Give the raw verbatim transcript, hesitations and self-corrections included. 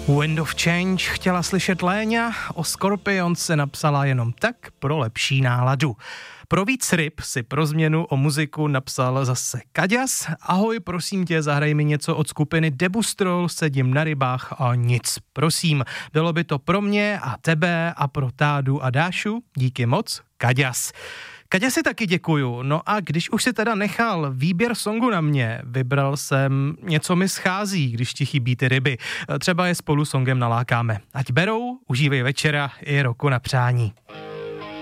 Wind of Change chtěla slyšet Léňa, o Scorpions se napsala jenom tak pro lepší náladu. Pro víc ryb si pro změnu o muziku napsal zase Kaďas. Ahoj, prosím tě, zahraj mi něco od skupiny Debustrol, sedím na rybách a nic, prosím. Bylo by to pro mě a tebe a pro Tádu a Dášu. Díky moc, Kaďas. Kaďasi taky děkuju. No a když už si teda nechal výběr songu na mě, vybral jsem Něco mi schází, když ti chybí ty ryby. Třeba je spolu songem nalákáme. Ať berou, užívej večera i roku na přání.